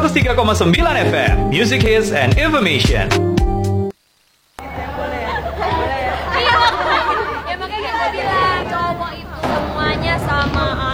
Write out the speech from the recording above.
103,9 FM, Music Hits and Information. Ya makanya gue bilang cowok itu semuanya sama